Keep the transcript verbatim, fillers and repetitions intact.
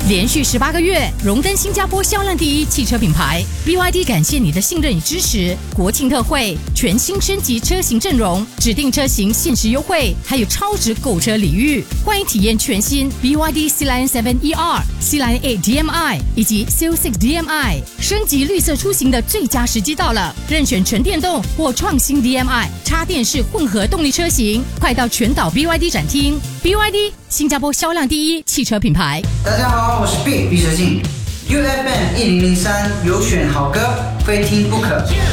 连续十八个月荣登新加坡销量第一汽车品牌。B Y D 感谢你的信任与支持。国庆特惠，全新升级车型阵容，指定车型限时优惠，还有超值购车礼遇。欢迎体验全新 B Y D C Line 七 E R、C Line 八 D M I 以及 C L 六 D M I， 升级绿色出行的最佳时机到了。任选纯电动或创新 D M I、插电式混合动力车型，快到全岛 B Y D 展厅。B Y D 新加坡销量第一汽车品牌。 大家好，我是 Big 毕设信 ，U F M 一零零三有选好歌，非听不可。